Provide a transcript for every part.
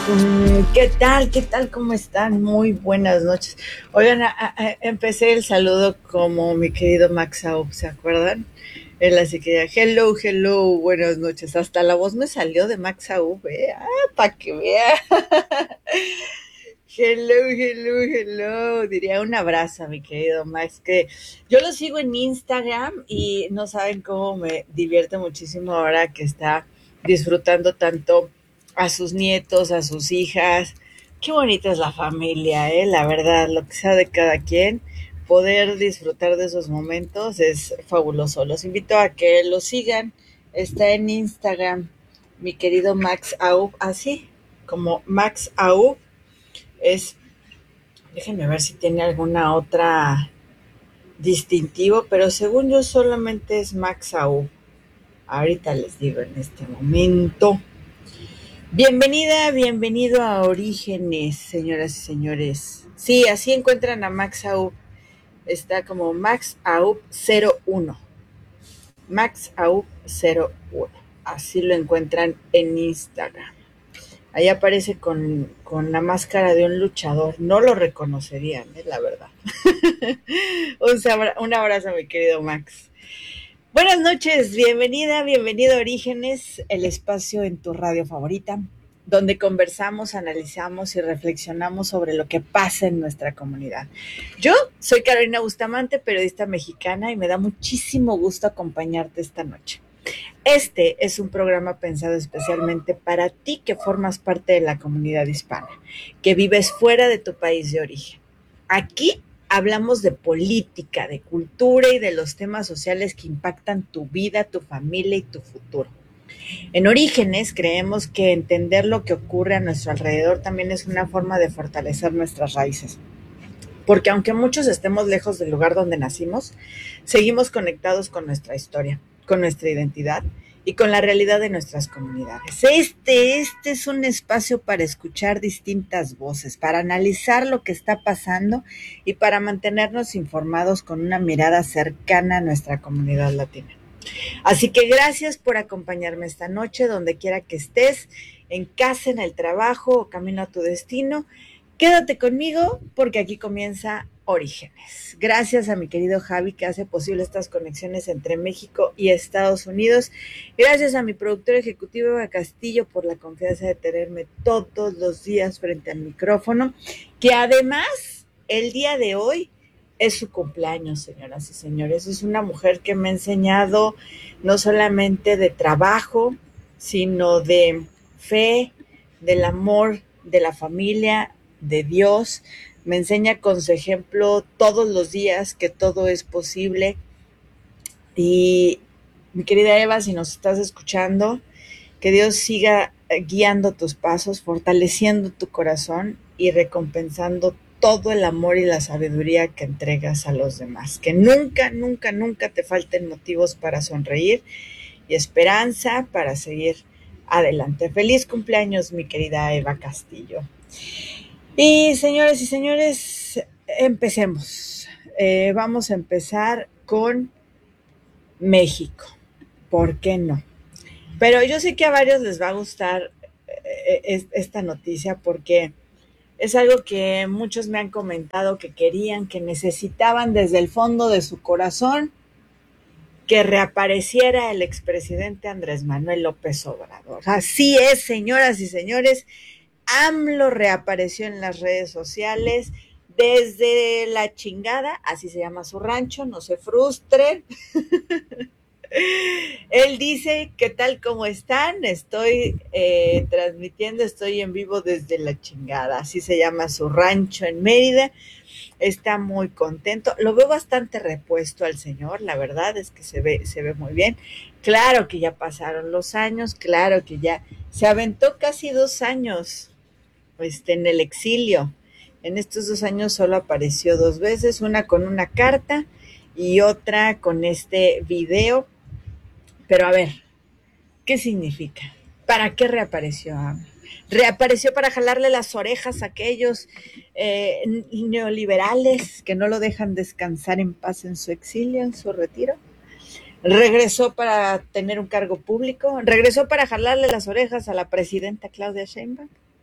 ¿Qué tal? ¿Qué tal? ¿Cómo están? Muy buenas noches. Oigan, empecé el saludo como mi querido Max Aub, ¿se acuerdan? Él así que ya, hello, hello, buenas noches. Hasta la voz me salió de Max Aub, ¿eh? Para que vea. Hello, hello, hello. Diría un abrazo, mi querido Max, que yo lo sigo en Instagram y no saben cómo me divierte muchísimo ahora que está disfrutando tanto a sus nietos, a sus hijas. Qué bonita es la familia, la verdad, lo que sea de cada quien, poder disfrutar de esos momentos es fabuloso. Los invito a que lo sigan. Está en Instagram, mi querido Max Aub, así como Max Aub es, déjenme ver si tiene alguna otra distintivo, pero según yo solamente es Max Aub. Ahorita les digo en este momento. Bienvenida, bienvenido a Orígenes, señoras y señores. Sí, así encuentran a Max Aub. Está como Max Aub 01. Max Aub 01. Así lo encuentran en Instagram. Ahí aparece con la máscara de un luchador. No lo reconocerían, la verdad. Un abrazo, mi querido Max. Buenas noches, bienvenida, bienvenido a Orígenes, el espacio en tu radio favorita, donde conversamos, analizamos y reflexionamos sobre lo que pasa en nuestra comunidad. Yo soy Carolina Bustamante, periodista mexicana, y me da muchísimo gusto acompañarte esta noche. Este es un programa pensado especialmente para ti que formas parte de la comunidad hispana, que vives fuera de tu país de origen. Aquí hablamos de política, de cultura y de los temas sociales que impactan tu vida, tu familia y tu futuro. En Orígenes creemos que entender lo que ocurre a nuestro alrededor también es una forma de fortalecer nuestras raíces. Porque aunque muchos estemos lejos del lugar donde nacimos, seguimos conectados con nuestra historia, con nuestra identidad y con la realidad de nuestras comunidades. Este es un espacio para escuchar distintas voces, para analizar lo que está pasando y para mantenernos informados con una mirada cercana a nuestra comunidad latina. Así que gracias por acompañarme esta noche, donde quiera que estés, en casa, en el trabajo o camino a tu destino. Quédate conmigo porque aquí comienza Orígenes. Gracias a mi querido Javi que hace posible estas conexiones entre México y Estados Unidos. Gracias a mi productor ejecutivo Eva Castillo por la confianza de tenerme todos los días frente al micrófono, que además el día de hoy es su cumpleaños, señoras y señores. Es una mujer que me ha enseñado no solamente de trabajo, sino de fe, del amor, de la familia, de Dios. Me enseña con su ejemplo todos los días que todo es posible. Y mi querida Eva, si nos estás escuchando, que Dios siga guiando tus pasos, fortaleciendo tu corazón y recompensando todo el amor y la sabiduría que entregas a los demás. Que nunca, nunca, nunca te falten motivos para sonreír y esperanza para seguir adelante. Feliz cumpleaños, mi querida Eva Castillo. Y señores y señores, empecemos. Vamos a empezar con México. ¿Por qué no? Pero yo sé que a varios les va a gustar esta noticia porque es algo que muchos me han comentado que querían, que necesitaban desde el fondo de su corazón que reapareciera el expresidente Andrés Manuel López Obrador. Así es, señoras y señores, AMLO reapareció en las redes sociales desde la chingada, así se llama su rancho, no se frustren. Él dice que tal como están, estoy transmitiendo, estoy en vivo desde la chingada, así se llama su rancho en Mérida. Está muy contento, lo veo bastante repuesto al señor, la verdad es que se ve muy bien. Claro que ya pasaron los años, claro que ya se aventó casi 2 años en el exilio. En estos 2 años solo apareció 2 veces, una con una carta y otra con este video. Pero a ver, ¿qué significa? ¿Para qué reapareció AMLO? Reapareció para jalarle las orejas a aquellos neoliberales que no lo dejan descansar en paz en su exilio, en su retiro. Regresó para tener un cargo público, regresó para jalarle las orejas a la presidenta Claudia Sheinbaum.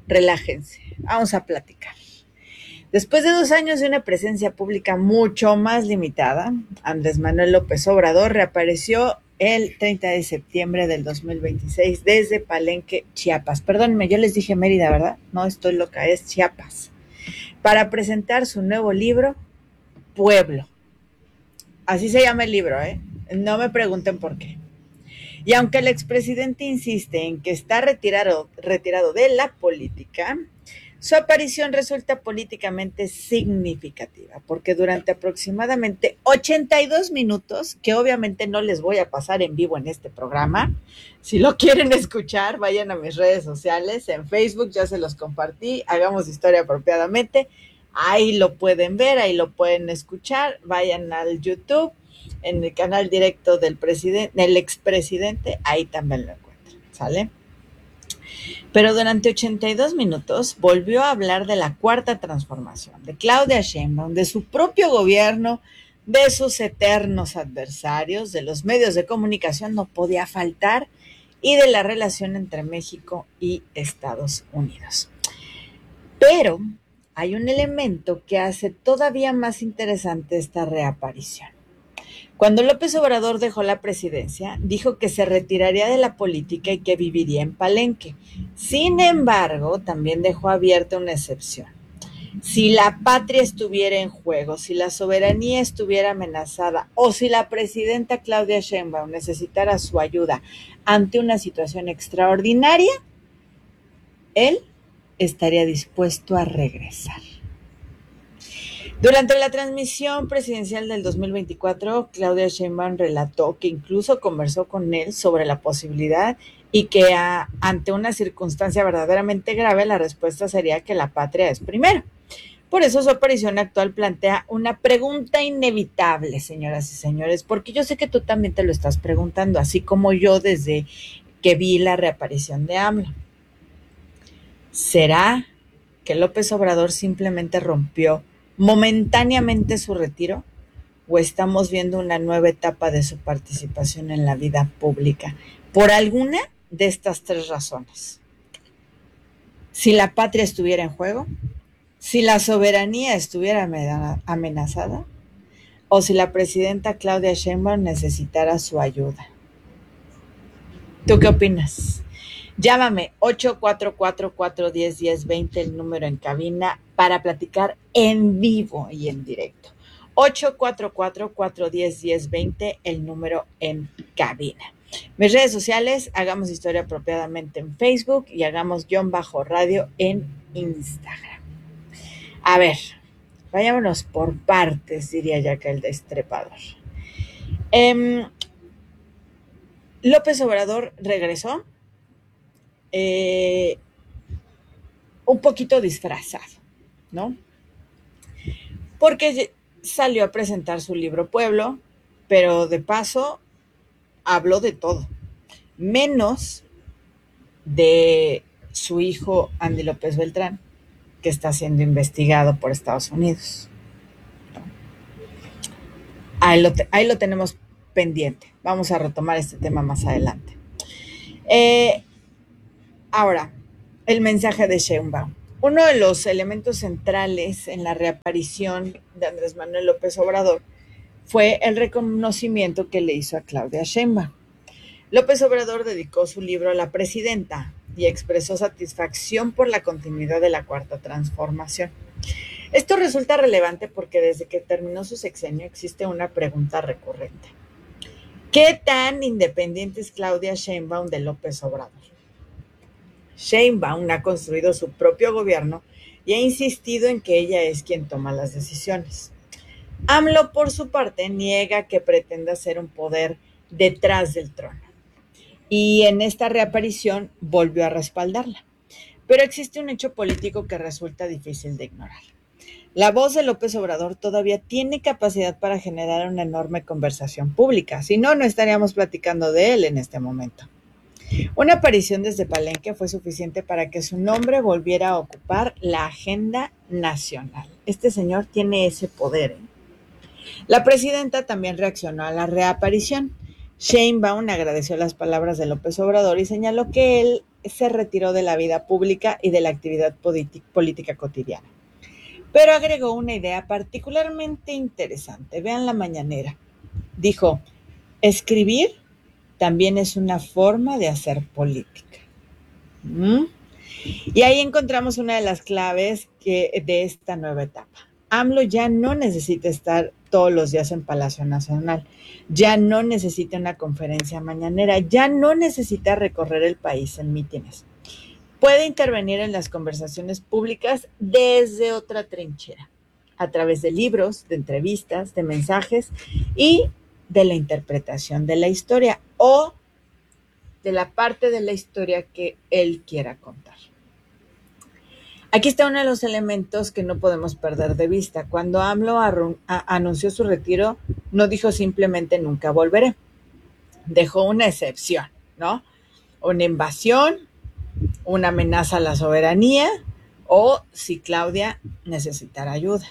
relájense, vamos a platicar. Después de 2 años de una presencia pública mucho más limitada, Andrés Manuel López Obrador reapareció el 30 de septiembre del 2026 desde Palenque, Chiapas. Perdónenme, yo les dije Mérida, ¿verdad? No estoy loca, es Chiapas. Para presentar su nuevo libro, Pueblo. Así se llama el libro, ¿eh? No me pregunten por qué. Y aunque el expresidente insiste en que está retirado de la política, su aparición resulta políticamente significativa, porque durante aproximadamente 82 minutos, que obviamente no les voy a pasar en vivo en este programa, si lo quieren escuchar, vayan a mis redes sociales, en Facebook ya se los compartí, Hagamos Historia Apropiadamente, ahí lo pueden ver, ahí lo pueden escuchar, vayan al YouTube, en el canal directo del expresidente, ahí también lo encuentran, ¿sale? Pero durante 82 minutos volvió a hablar de la cuarta transformación, de Claudia Sheinbaum, de su propio gobierno, de sus eternos adversarios, de los medios de comunicación, no podía faltar, y de la relación entre México y Estados Unidos. Pero hay un elemento que hace todavía más interesante esta reaparición. Cuando López Obrador dejó la presidencia, dijo que se retiraría de la política y que viviría en Palenque. Sin embargo, también dejó abierta una excepción. Si la patria estuviera en juego, si la soberanía estuviera amenazada o si la presidenta Claudia Sheinbaum necesitara su ayuda ante una situación extraordinaria, él estaría dispuesto a regresar. Durante la transmisión presidencial del 2024, Claudia Sheinbaum relató que incluso conversó con él sobre la posibilidad y que ante una circunstancia verdaderamente grave, la respuesta sería que la patria es primero. Por eso su aparición actual plantea una pregunta inevitable, señoras y señores, porque yo sé que tú también te lo estás preguntando, así como yo desde que vi la reaparición de AMLO. ¿Será que López Obrador simplemente rompió momentáneamente su retiro o estamos viendo una nueva etapa de su participación en la vida pública por alguna de estas tres razones? Si la patria estuviera en juego, si la soberanía estuviera amenazada o si la presidenta Claudia Sheinbaum necesitara su ayuda. ¿Tú qué opinas? Llámame 844-410-1020, el número en cabina, para platicar en vivo y en directo. 844-410-1020, el número en cabina. Mis redes sociales, Hagamos Historia Apropiadamente en Facebook y Hagamos_radio en Instagram. A ver, vayámonos por partes, diría Jack el Destripador. López Obrador regresó un poquito disfrazado, ¿no? Porque salió a presentar su libro Pueblo, pero de paso habló de todo, menos de su hijo Andy López Beltrán, que está siendo investigado por Estados Unidos. Ahí lo tenemos pendiente. Vamos a retomar este tema más adelante. Ahora, el mensaje de Sheinbaum. Uno de los elementos centrales en la reaparición de Andrés Manuel López Obrador fue el reconocimiento que le hizo a Claudia Sheinbaum. López Obrador dedicó su libro a la presidenta y expresó satisfacción por la continuidad de la Cuarta Transformación. Esto resulta relevante porque desde que terminó su sexenio existe una pregunta recurrente. ¿Qué tan independiente es Claudia Sheinbaum de López Obrador? Sheinbaum ha construido su propio gobierno y ha insistido en que ella es quien toma las decisiones. AMLO, por su parte, niega que pretenda ser un poder detrás del trono. Y en esta reaparición volvió a respaldarla. Pero existe un hecho político que resulta difícil de ignorar. La voz de López Obrador todavía tiene capacidad para generar una enorme conversación pública. Si no, no estaríamos platicando de él en este momento. Una aparición desde Palenque fue suficiente para que su nombre volviera a ocupar la agenda nacional. Este señor tiene ese poder, ¿eh? La presidenta también reaccionó a la reaparición. Sheinbaum agradeció las palabras de López Obrador y señaló que él se retiró de la vida pública y de la actividad política cotidiana. Pero agregó una idea particularmente interesante. Vean la mañanera. Dijo, escribir también es una forma de hacer política. ¿Mm? Y ahí encontramos una de las claves de esta nueva etapa. AMLO ya no necesita estar todos los días en Palacio Nacional, ya no necesita una conferencia mañanera, ya no necesita recorrer el país en mítines. Puede intervenir en las conversaciones públicas desde otra trinchera, a través de libros, de entrevistas, de mensajes y de la interpretación de la historia o de la parte de la historia que él quiera contar. Aquí está uno de los elementos que no podemos perder de vista. Cuando AMLO anunció su retiro, no dijo simplemente nunca volveré. Dejó una excepción, ¿no? Una invasión, una amenaza a la soberanía o si Claudia necesitara ayuda.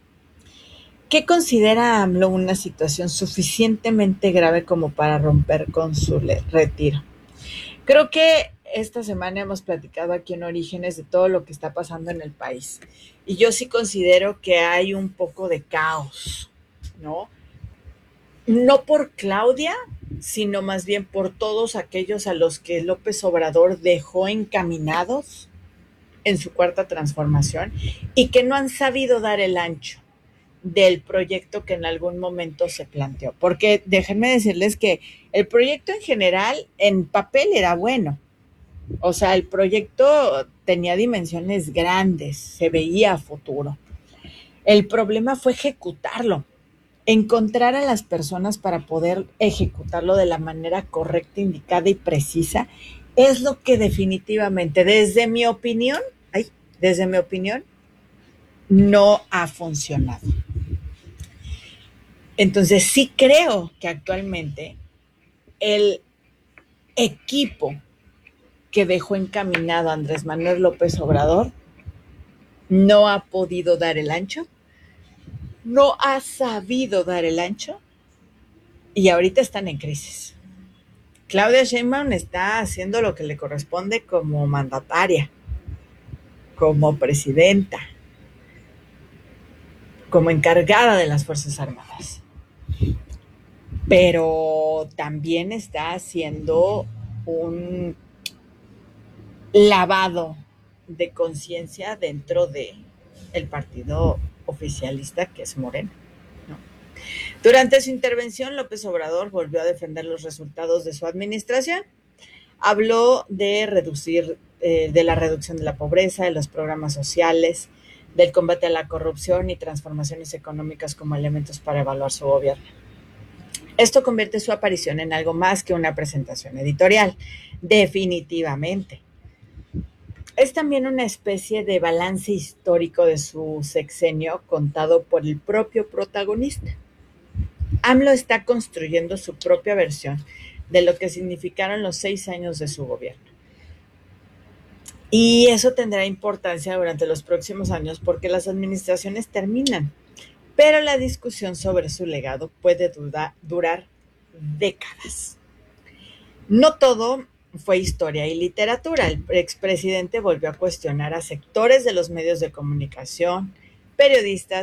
¿Qué considera AMLO una situación suficientemente grave como para romper con su retiro? Creo que esta semana hemos platicado aquí en Orígenes de todo lo que está pasando en el país. Y yo sí considero que hay un poco de caos, ¿no? No por Claudia, sino más bien por todos aquellos a los que López Obrador dejó encaminados en su cuarta transformación y que no han sabido dar el ancho del proyecto que en algún momento se planteó. Porque déjenme decirles que el proyecto en general, en papel era bueno. O sea, el proyecto tenía dimensiones grandes, se veía a futuro. El problema fue ejecutarlo, encontrar a las personas para poder ejecutarlo de la manera correcta, indicada y precisa, es lo que definitivamente, desde mi opinión, no ha funcionado. Entonces sí creo que actualmente el equipo que dejó encaminado a Andrés Manuel López Obrador no ha podido dar el ancho, no ha sabido dar el ancho y ahorita están en crisis. Claudia Sheinbaum está haciendo lo que le corresponde como mandataria, como presidenta, como encargada de las Fuerzas Armadas. Pero también está haciendo un lavado de conciencia dentro de el partido oficialista que es Morena, ¿no? Durante su intervención, López Obrador volvió a defender los resultados de su administración. Habló de la reducción de la pobreza, de los programas sociales, del combate a la corrupción y transformaciones económicas como elementos para evaluar su gobierno. Esto convierte su aparición en algo más que una presentación editorial, definitivamente. Es también una especie de balance histórico de su sexenio contado por el propio protagonista. AMLO está construyendo su propia versión de lo que significaron los 6 años de su gobierno. Y eso tendrá importancia durante los próximos años porque las administraciones terminan, pero la discusión sobre su legado puede durar décadas. No todo fue historia y literatura. El expresidente volvió a cuestionar a sectores de los medios de comunicación, periodistas,